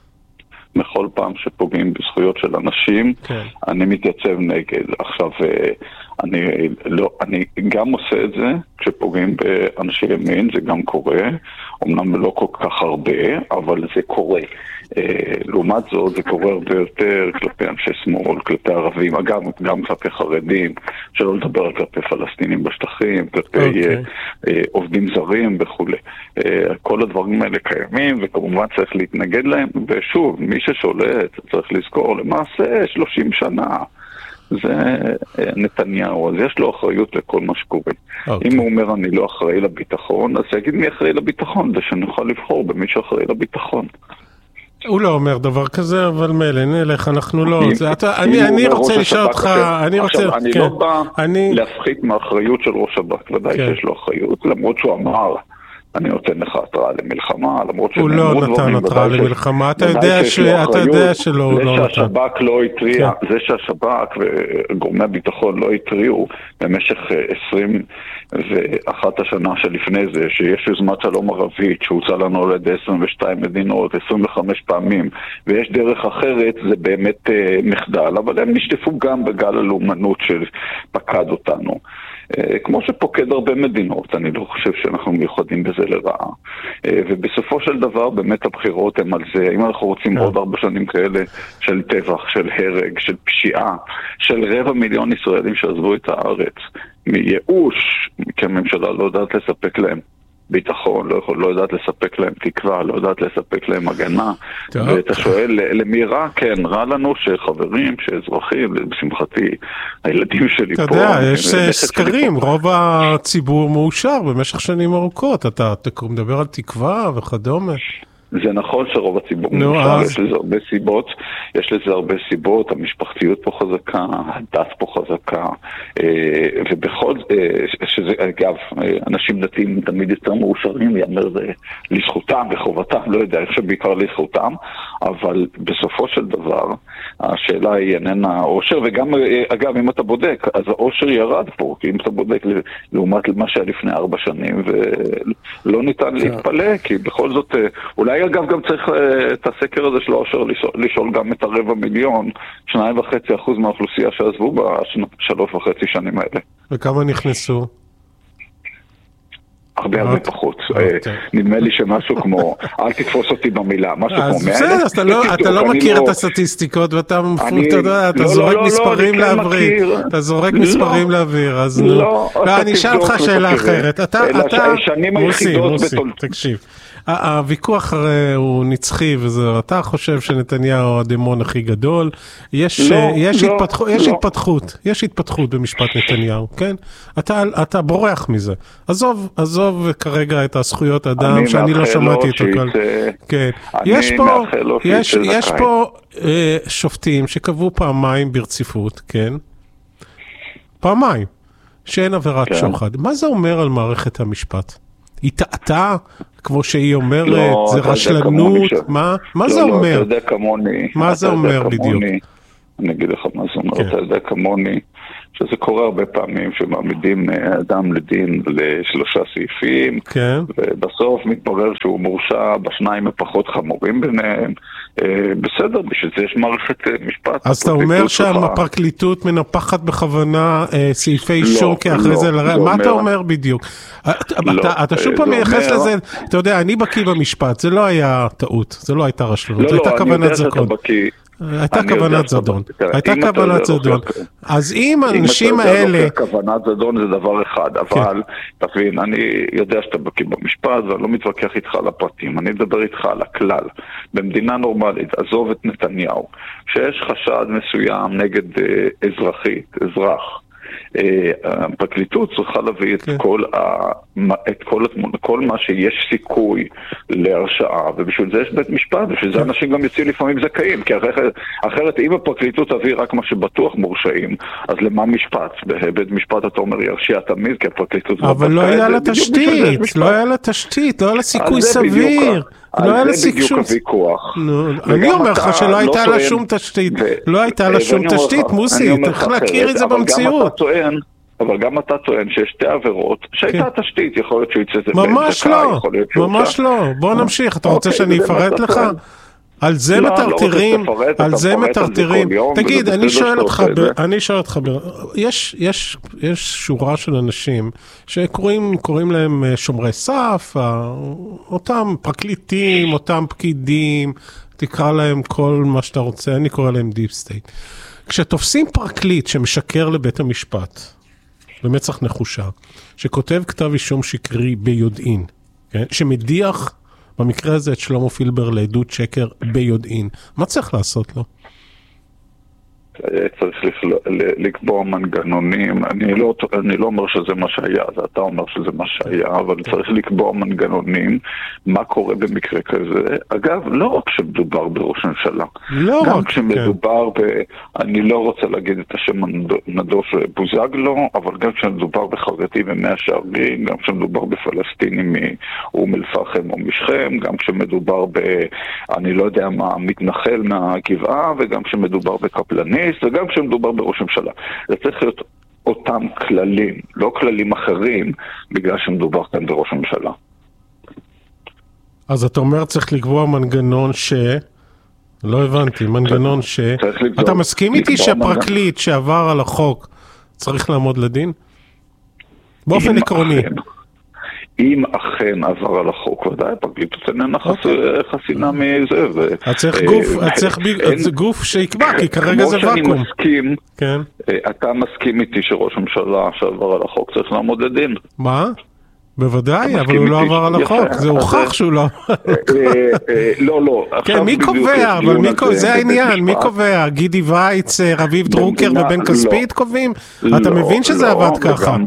בכל פעם שפוגעים בזכויות של אנשים, כן. אני מתייצב נגד. עכשיו, אני, לא, אני גם עושה את זה, כשפוגעים באנשי ימין, זה גם קורה, אמנם לא כל כך הרבה, אבל זה קורה. לעומת זאת, זה קורה הרבה יותר כלפי אנשי שמאל, כלפי ערבים, אגב, גם כלפי חרדים, שלא לדבר על כלפי פלסטינים בשטחים, כלפי okay. עובדים זרים וכו'. כל הדברים האלה קיימים, וכמובן צריך להתנגד להם, ושוב, מי ששולט צריך לזכור, למעשה שלושים שנה, זה נתניהו, אז יש לו אחריות לכל מה שקורה. Okay. אם הוא אומר אני לא אחראי לביטחון, אז יגיד מי אחראי לביטחון, זה שנוכל לבחור במי שאחראי לביטחון. הוא לא אומר דבר כזה, אבל מלא, נלך, אנחנו לא... אני רוצה לשאול אותך, אני רוצה... אני לא בא להפחית מהאחריות של ראש שב"כ, ודאי שיש לו אחריות, למרות שהוא אמר, אני נותן לך התראה למלחמה, למרות שהוא לא נתן התראה למלחמה, אתה יודע שלא נתן. זה שהשב"כ לא התריע, זה שהשב"כ וגורמי הביטחון לא התריעו במשך עשרים ואחת השנה שלפני זה, שיש יוזמת שלום ערבית שהוצא לנו על ידי עשרים ושתיים מדינות, עשרים וחמש פעמים, ויש דרך אחרת, זה באמת מחדל, אבל הם נשטפו גם בגל הלאומנות שפקד אותנו. כמו שפוקד הרבה מדינות, אני לא חושב שאנחנו מיוחדים בזה לרעה. ובסופו של דבר, באמת הבחירות הן על זה. אם אנחנו רוצים עוד ארבע שנים כאלה של טבח, של הרג, של פשיעה, של רבע מיליון ישראלים שעזבו את הארץ, מייאוש, כי הממשלה לא יודעת לספק להם ביטחון, לא, יכול, לא יודעת לספק להם תקווה, לא יודעת לספק להם הגנה. טוב. ואתה שואל, למי רע? כן, רע לנו שחברים, שאזרחים, בשמחתי, הילדים שלי אתה פה... אתה יודע, יש סקרים, רוב הציבור מאושר במשך שנים ארוכות, אתה, אתה מדבר על תקווה וכדומה. זה נכון שרוב הציבור מאושר, יש לזה הרבה סיבות, יש לזה הרבה סיבות, המשפחתיות פה חזקה, הדת פה חזקה, ובכל שזה, אגב, אנשים דתיים תמיד יותר מאושרים, יאמר זה לזכותם וחובתם, לא יודע, איך שבעיקר לזכותם, אבל בסופו של דבר, השאלה היא איננה אושר, וגם, אגב, אם אתה בודק, אז האושר ירד פה, כי אם אתה בודק לעומת מה שהיה לפני ארבע שנים, ולא ניתן להתפלא, כי בכל זאת, אולי אגב גם צריך את הסקר הזה של האושר לשאול גם את הרבע מיליון, שניים וחצי אחוז מהאוכלוסייה שעזבו בשלוש וחצי שנים האלה. וכמה נכנסו? הרבה הרבה פחות. נדמה לי שמשהו כמו, אל תתפוס אותי במילה, משהו כמו מאה אלף. אז בסדר, אתה לא מכיר את הסטטיסטיקות, ואתה זורק מספרים לאוויר. אתה זורק מספרים לאוויר, אז לא. אני אשאל אותך שאלה אחרת. אתה, מוסי, מוסי, תקשיב. הוויכוח הרי הוא נצחי, ואתה חושב שנתניהו הדמון הכי גדול. יש התפתחות, יש התפתחות במשפט נתניהו, כן? אתה בורח מזה. עזוב, עזוב כרגע את הזכויות אדם, שאני לא שמעתי את הכל. כן. יש פה שופטים שקבעו פעמיים ברציפות, כן? פעמיים, שאין עבירת שוחד. מה זה אומר על מערכת המשפט? היא טעתה, כמו שהיא אומרת, זה רשלנות, מה זה אומר? אתה יודע כמוני. מה זה אומר בדיוק? אני אגיד לך מה זה אומר, אתה יודע כמוני, שזה קורה הרבה פעמים שמעמידים אדם לדין לשלושה סעיפים, ובסוף מתברר שהוא מורשע בשניים הפחות חמורים ביניהם. בסדר, בשביל זה יש מערכת משפט. אז אתה אומר שהפרקליטות מנפחת בכוונה סעיפי אישום כאחרי זה, מה אתה אומר בדיוק? אתה שוב פעם מייחס לזה, אתה יודע, אני בקיא במשפט, זה לא היה טעות, זה לא הייתה רשלנות, זה הייתה כוונת זדון. הייתה כוונת זדון, הייתה כוונת זדון. אז אם האנשים האלה... כוונת זדון זה דבר אחד, אבל תבין, אני יודע שאתה בקיא במשפט ואני לא מתווכח איתך על הפרטים, אני מדבר איתך על הכלל. במדינה נורמלית, עזוב את נתניהו, שיש חשד מסוים נגד אזרחית, אזרח, הפרקליטות צריכה להביא את כל את כל כל מה שיש סיכוי להרשעה, ובשביל זה יש בית משפט, בשביל זה אנשים גם יוצאים לפעמים זכאים, כי אחרת אם הפרקליטות תביא רק מה שבטוח מורשעים, אז למה משפט? בבית משפט אתה אומר ירשיע תמיד, כי הפרקליטות... אבל לא היה לה תשתית, לא היה לה תשתית, לא היה לה סיכוי סביר. זה בדיוק הוויכוח. אני אומר לך שלא הייתה לה שום תשתית, לא הייתה לה שום תשתית, מוסי, צריך להכיר את זה במציאות. אבל גם אתה טוען שיש שתי עבירות שהייתה תשתית, יכול להיות שהוא יצא זה ממש לא, ממש לא. בוא נמשיך, אתה רוצה שאני אפרט לך? על זה מטרטרים, על זה מטרטרים. תגיד, אני שואל אותך, אני שואל אותך, יש שורה של אנשים שקוראים להם שומרי סף, אותם פרקליטים, אותם פקידים, תקרא להם כל מה שאתה רוצה, אני קורא להם דיפ סטייט. כשתופסים פרקליט שמשקר לבית המשפט, במצח נחושה, שכותב כתב אישום שקרי ביודעין, שמדיח במקרה הזה את שלמה פילבר לעדות שקר ביודעין. מה צריך לעשות לו? צריך לקבוע מנגנונים, אני לא, אני לא אומר שזה מה שהיה, זה אתה אומר שזה מה שהיה, אבל צריך לקבוע מנגנונים, מה קורה במקרה כזה. אגב, לא רק שמדובר בראש הממשלה, לא גם רק, כשמדובר כן. ב... אני לא רוצה להגיד את השם הנדוש בוזגלו, אבל גם כשמדובר בחרדי במאה שערים, גם כשמדובר בפלסטינים מאום אל פחם או משכם, גם כשמדובר ב... אני לא יודע מה, מתנחל מהגבעה, וגם כשמדובר בקפלני, וגם כשמדובר בראש הממשלה. זה צריך להיות אותם כללים, לא כללים אחרים, בגלל שמדובר כאן בראש הממשלה. אז אתה אומר צריך לקבוע מנגנון ש... לא הבנתי, מנגנון ש... אתה מסכים איתי שהפרקליט שעבר על החוק צריך לעמוד לדין? באופן עקרוני. אם אכן עבר על החוק, ודאי, פרקליטות איננה חסינה מזה. אז צריך גוף שיקבע, כי כרגע זה ואקום. כמו שאני מסכים, אתה מסכים איתי שראש הממשלה שעבר על החוק צריך לעמוד לדין. מה? בוודאי, אבל הוא לא עבר על החוק, זה הוכח שהוא לא... לא, לא. כן, מי קובע? אבל זה העניין, מי קובע? גידי וייץ, רביב דרוקר ובן כספית קובעים? אתה מבין שזה עבד ככה?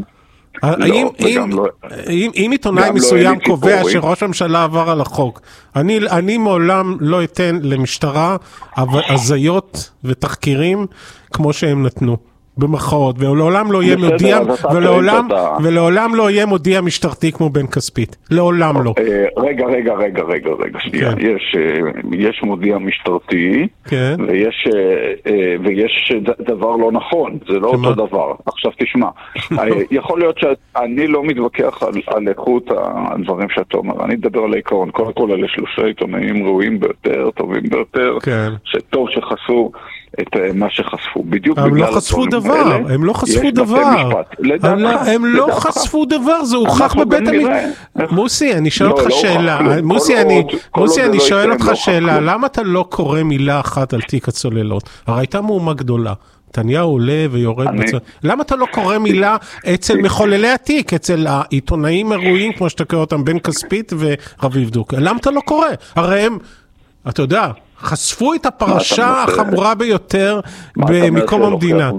אם עיתונאי מסוים קובע שראש הממשלה עבר על החוק, אני מעולם לא אתן למשטרה הזיות ותחקירים כמו שהם נתנו. במחאות, ולעולם לא יהיה מודיע, ולעולם, ולעולם לא יהיה מודיע משטרתי כמו בן כספית. לעולם לא. רגע, רגע, רגע, רגע, רגע, שנייה. יש, יש מודיע משטרתי, ויש, ויש דבר לא נכון. זה לא אותו דבר. עכשיו תשמע. יכול להיות שאני לא מתווכח על, על איכות הדברים שאתה אומר. אני אדבר על העיקרון. קודם כל, אלה שלושה עיתונאים ראויים ביותר, טובים ביותר, שטוב שחסו את מה שחשפו. בדיוק הם לא חשפו דבר, הם לא חשפו דבר. הם לא חשפו דבר, זה הוכח בבית המשפט. מוסי, אני שואל אותך שאלה. מוסי, אני שואל אותך שאלה. למה אתה לא קורא מילה אחת על תיק הצוללות? הרי הייתה מהומה גדולה. נתניהו עולה ויורד בצד. למה אתה לא קורא מילה אצל מחוללי התיק, אצל העיתונאים אירועים, כמו שאתה קורא אותם, בן כספית ורביב דרוקר? למה אתה לא קורא? הרי הם, אתה יודע, חשפו את הפרשה החמורה ביותר במקום המדינה.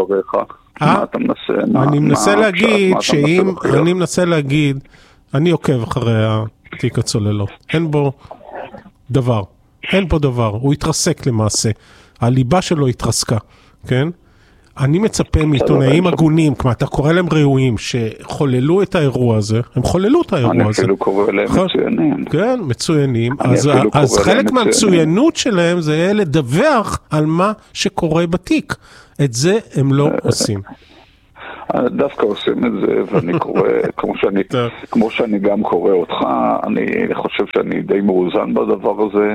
מה אתה מנסה? אני מנסה להגיד שאם, אני מנסה להגיד, אני עוקב אחרי התיק הצוללות. אין בו דבר. אין בו דבר. הוא התרסק למעשה. הליבה שלו התרסקה. כן? אני מצפה מעיתונאים הגונים, כמו אתה קורא להם ראויים, שחוללו את האירוע הזה, הם חוללו את האירוע הזה. אני אפילו קורא להם מצוינים. כן, מצוינים. אז חלק מהמצוינות שלהם זה יהיה לדווח על מה שקורה בתיק. את זה הם לא עושים. דווקא עושים את זה, ואני קורא, כמו שאני, כמו שאני גם קורא אותך, אני חושב שאני די מאוזן בדבר הזה,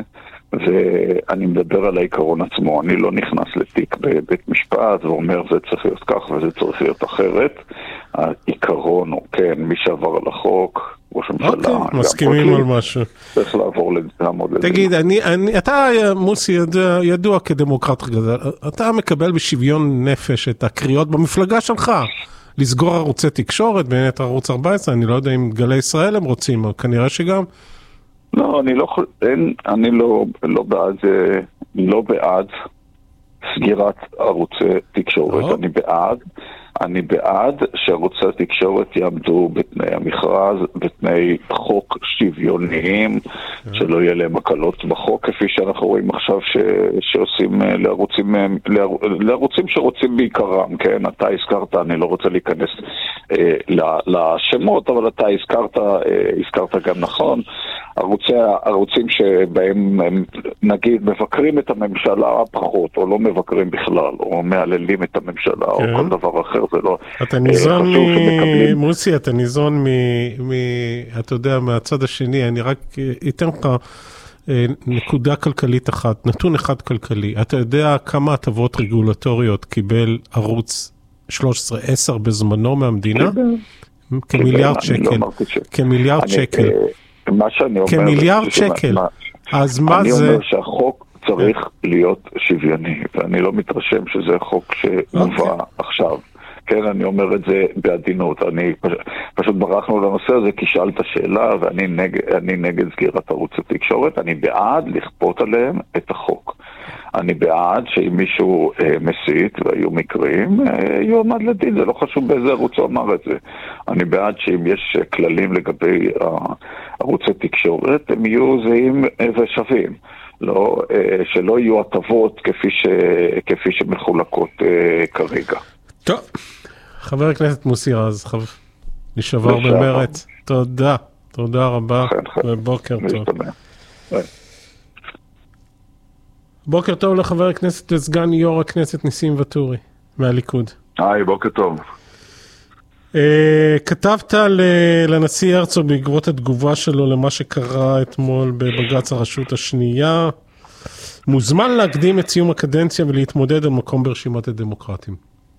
ואני מדבר על העיקרון עצמו. אני לא נכנס לתיק בבית משפט ואומר זה צריך להיות כך וזה צריך להיות אחרת. העיקרון הוא כן, מי שעבר על החוק, ראש הממשלה, אוקיי, מסכימים על משהו. צריך לעבור לעמוד לדין. תגיד, אני, אני, אתה מוסי ידוע, ידוע כדמוקרט גדול, אתה מקבל בשוויון נפש את הקריאות במפלגה שלך, לסגור ערוצי תקשורת, באמת ערוץ ארבע עשרה, אני לא יודע אם גלי ישראל הם רוצים, אבל כנראה שגם. לא, אני לא, אין, אני לא, לא בעד, לא בעד סגירת ערוצי תקשורת. אני בעד, אני בעד שערוצי התקשורת יעמדו בתנאי המכרז, בתנאי חוק שוויוניים, שלא יהיה להם הקלות בחוק, כפי שאנחנו רואים עכשיו ש, שעושים לערוצים, לערוצים שרוצים בעיקרם, כן? אתה הזכרת, אני לא רוצה להיכנס אה, לשמות, אבל אתה הזכרת, אה, הזכרת גם נכון, ערוצי, ערוצים שבהם נגיד מבקרים את הממשלה פחות, או לא מבקרים בכלל, או מעללים את הממשלה, כן. או כל דבר אחר, זה לא... אתה ניזון מ... מוסי, אתה ניזון מ... מ... אתה יודע, מהצד השני, אני רק אתן לך נקודה כלכלית אחת, נתון אחד כלכלי. אתה יודע כמה הטבות רגולטוריות קיבל ערוץ שלוש עשרה עשר בזמנו מהמדינה? כמיליארד שקל. כמיליארד שקל. מה שאני אומר... כמיליארד שקל. אז מה זה... אני אומר שהחוק צריך להיות שוויוני, ואני לא מתרשם שזה חוק שמובא עכשיו. כן, אני אומר את זה בעדינות. אני פשוט ברחנו לנושא הזה כי שאלת שאלה, ואני נגד, אני נגד סגירת ערוץ התקשורת. אני בעד לכפות עליהם את החוק. אני בעד שאם מישהו אה, מסית, והיו מקרים, אה, יועמד לדין. זה לא חשוב באיזה ערוץ הוא אמר את זה. אני בעד שאם יש כללים לגבי ערוצי תקשורת, הם יהיו זהים ושווים. לא, אה, שלא יהיו הטבות כפי, ש, כפי שמחולקות אה, כרגע. טוב, חבר הכנסת מוסי רז, חבר, לשעבר במרץ, תודה, תודה רבה, ובוקר טוב. בוקר טוב לחבר הכנסת וסגן יו"ר הכנסת ניסים ואטורי, מהליכוד. היי, בוקר טוב. כתבת לנשיא הרצוג בעקבות התגובה שלו למה שקרה אתמול בבג"ץ הרשות השנייה, מוזמן להקדים את סיום הקדנציה ולהתמודד על מקום ברשימת הדמוקרטים.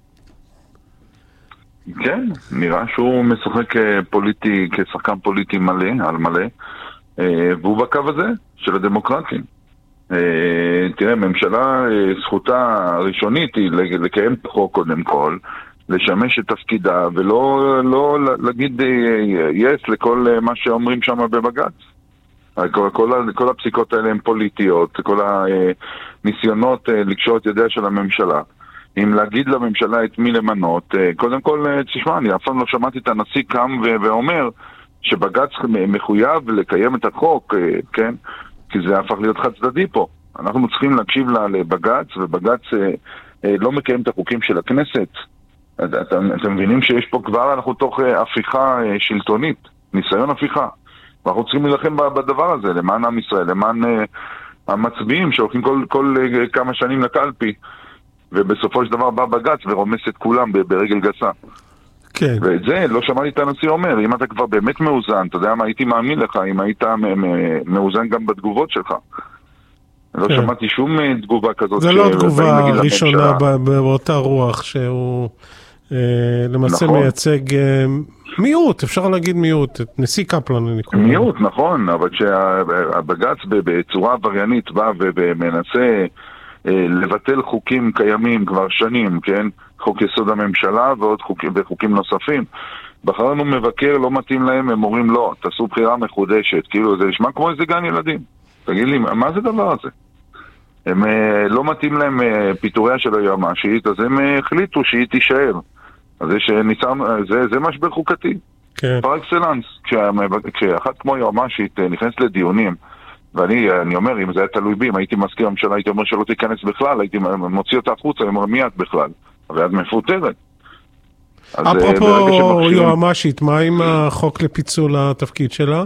כן, נראה שהוא משחק פוליטי, כשחקן פוליטי מלא, על מלא, והוא בקו הזה של הדמוקרטים. תראה, ממשלה, זכותה הראשונית היא לקיים את החוק קודם כל, לשמש את תפקידה, ולא לא להגיד יס לכל מה שאומרים שם בבג"ץ. כל, כל, כל הפסיקות האלה הן פוליטיות, כל הניסיונות לקשור את ידיה של הממשלה. אם להגיד לממשלה את מי למנות, קודם כל, תשמע, אני אף פעם לא שמעתי את הנשיא קם ואומר שבג"ץ מחויב לקיים את החוק, כן? כי זה הפך להיות חד צדדי פה. אנחנו צריכים להקשיב לבג"ץ, ובג"ץ לא מקיים את החוקים של הכנסת. אתם, אתם מבינים שיש פה כבר, אנחנו תוך הפיכה שלטונית, ניסיון הפיכה. ואנחנו צריכים להילחם בדבר הזה, למען עם ישראל, למען המצביעים שהולכים כל, כל כמה שנים לקלפי. ובסופו של דבר בא בג"ץ ורומס את כולם ברגל גסה. כן. ואת זה לא שמעתי את הנשיא אומר, אם אתה כבר באמת מאוזן, אתה יודע מה, הייתי מאמין לך, אם היית מאוזן גם בתגובות שלך. לא שמעתי שום תגובה כזאת. זה לא תגובה ראשונה באותה רוח, שהוא למעשה מייצג מיעוט, אפשר להגיד מיעוט, את נשיא קפלן אני קורא. מיעוט, נכון, אבל כשהבג"ץ בצורה עבריינית בא ומנסה לבטל חוקים קיימים כבר שנים, כן? חוק יסוד הממשלה ועוד חוקים, וחוקים נוספים. בחרנו מבקר, לא מתאים להם, הם אומרים לא, תעשו בחירה מחודשת, כאילו זה נשמע כמו איזה גן ילדים. תגיד לי, מה זה דבר הזה? הם לא מתאים להם פיטוריה של היועמ"שית, אז הם החליטו שהיא תישאר. אז זה, שניצר, זה, זה משבר חוקתי. כן. פר אקסלנס, כשאחת כמו יועמ"שית נכנסת לדיונים, ואני אני אומר, אם זה היה תלוי בי, אם הייתי מזכיר הממשלה, הייתי אומר שלא תיכנס בכלל, הייתי מוציא אותה החוצה, אני אומר מיד בכלל. אבל את מפוטרת. אפרופו יועמ"שית, מה עם החוק לפיצול התפקיד שלה?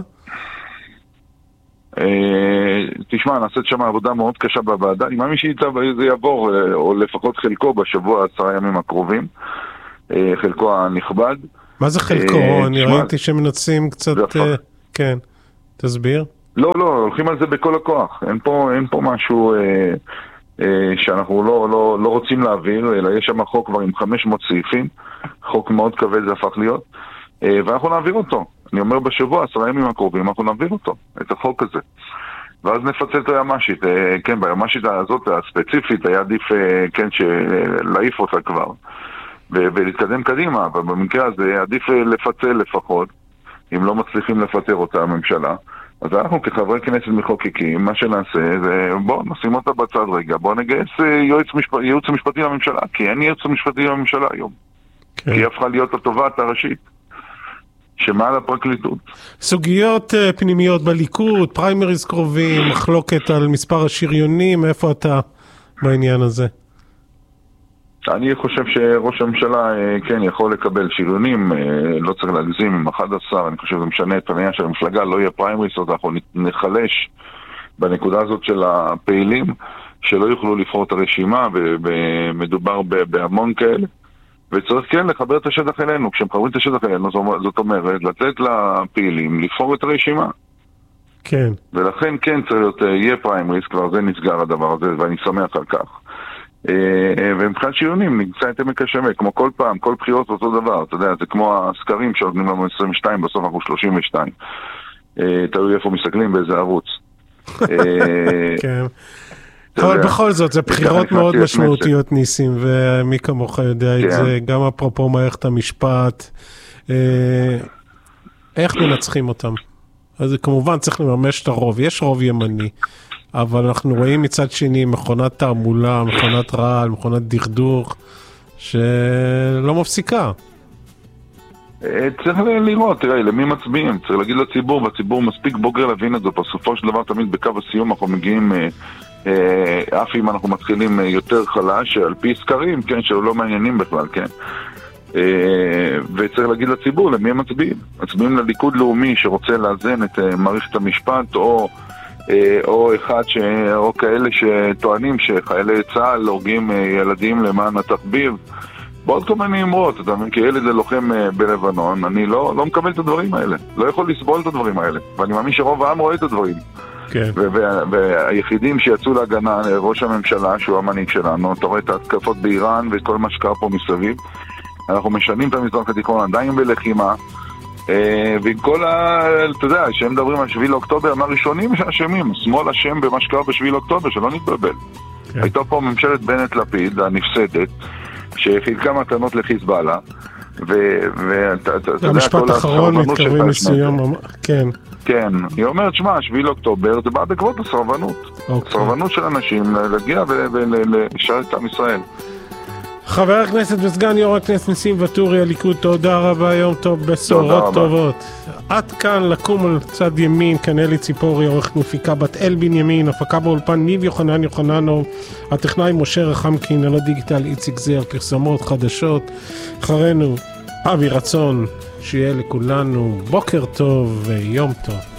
תשמע, נעשית שם עבודה מאוד קשה בוועדה, אני מאמין שזה יעבור, או לפחות חלקו בשבוע עשרה ימים הקרובים, חלקו הנכבד. מה זה חלקו? אני ראיתי שמנסים קצת... כן, תסביר. לא, לא, הולכים על זה בכל הכוח. אין פה, אין פה משהו אה, אה, שאנחנו לא, לא, לא רוצים להעביר, אלא יש שם חוק כבר עם חמש מאות סעיפים, חוק מאוד כבד זה הפך להיות, אה, ואנחנו נעביר אותו. אני אומר בשבוע, עשרה ימים הקרובים, אנחנו נעביר אותו, את החוק הזה. ואז נפצל את היועמ"שית. אה, כן, ביועמ"שית הזאת הספציפית היה עדיף, אה, כן, להעיף אותה כבר, ו- ולהתקדם קדימה, אבל במקרה הזה עדיף לפצל לפחות, אם לא מצליחים לפטר אותה הממשלה. אז אנחנו כחברי כנסת מחוקקים, מה שנעשה זה, בואו נשים אותה בצד רגע, בואו נגייס ייעוץ משפ... ייעוץ משפטי לממשלה, כי אין ייעוץ משפטי לממשלה היום. כן. כי היא הפכה להיות התובעת הראשית, שמעל הפרקליטות. סוגיות uh, פנימיות בליכוד, פריימריז קרובים, מחלוקת על מספר השריונים, איפה אתה בעניין הזה? אני חושב שראש הממשלה כן יכול לקבל שריונים, לא צריך להגזים עם אחד עשר, אני חושב שזה משנה את העניין של המפלגה, לא יהיה פריימריז, אז אנחנו נחלש בנקודה הזאת של הפעילים, שלא יוכלו לבחור את הרשימה, ומדובר בהמון כאלה, וצריך כן לחבר את השטח אלינו, כשמחברים את השטח אלינו, זאת אומרת, לתת לפעילים לבחור את הרשימה. כן. ולכן כן צריך להיות, יהיה פריימריז, כבר זה נסגר הדבר הזה, ואני שמח על כך. ומבחינת שריונים נמצא את עמק השווה, כמו כל פעם, כל בחירות אותו דבר, אתה יודע, זה כמו הסקרים שעודנים לנו עשרים ושתיים, בסוף אנחנו שלושים ושתיים. תלוי איפה מסתכלים באיזה ערוץ. כן. אבל בכל זאת, זה בחירות מאוד משמעותיות ניסים, ומי כמוך יודע את זה, גם אפרופו מערכת המשפט, איך מנצחים אותם? אז כמובן צריך לממש את הרוב, יש רוב ימני. אבל אנחנו רואים מצד שני מכונת תעמולה, מכונת רעל, מכונת דכדוך, שלא מפסיקה. צריך לראות, תראה, למי מצביעים? צריך להגיד לציבור, והציבור מספיק בוגר להבין את זה. בסופו של דבר תמיד בקו הסיום אנחנו מגיעים, אף אם אנחנו מתחילים יותר חלש, על פי סקרים, כן, שלא מעניינים בכלל, כן. וצריך להגיד לציבור, למי הם מצביעים? מצביעים לליכוד לאומי שרוצה לאזן את מערכת המשפט, או... או אחד ש... או כאלה שטוענים שחיילי צה"ל הורגים ילדים למען התחביב, בעוד כל מיני אמרות, אתה מבין, כי ילד ללוחם בלבנון, אני לא, לא מקבל את הדברים האלה, לא יכול לסבול את הדברים האלה, ואני מאמין שרוב העם רואה את הדברים. כן. והיחידים שיצאו להגנה, ראש הממשלה, שהוא המנהיג שלנו, אתה רואה את ההתקפות באיראן וכל מה שקרה פה מסביב, אנחנו משנים את המזרח התיכון עדיין בלחימה, ועם כל ה... אתה יודע, שהם מדברים על שביעי לאוקטובר, הם הראשונים שאשמים, שמאל אשם במה שקרה בשביעי לאוקטובר, שלא נתבלבל. הייתה פה ממשלת בנט לפיד, הנפסדת, שחילקה מתנות לחיזבאללה, ואתה יודע... המשפט האחרון מתקרבים מסוים, כן. כן, היא אומרת, שמה, שביעי לאוקטובר, זה בא בעקבות הסרבנות. סרבנות של אנשים להגיע ולשרת את עם ישראל. חבר הכנסת וסגן יו"ר הכנסת ניסים ואטורי, הליכוד, תודה רבה, יום טוב, בשורות טובות. עד כאן לקום על צד ימין, כנלי ציפורי, עורך מפיקה בת אל בנימין, הפקה באולפן ניב יוחנן יוחננוב, הטכנאי משה רחמקין, על הדיגיטל איציק זר, פרסמות חדשות. אחרינו אבי רצון, שיהיה לכולנו בוקר טוב ויום טוב.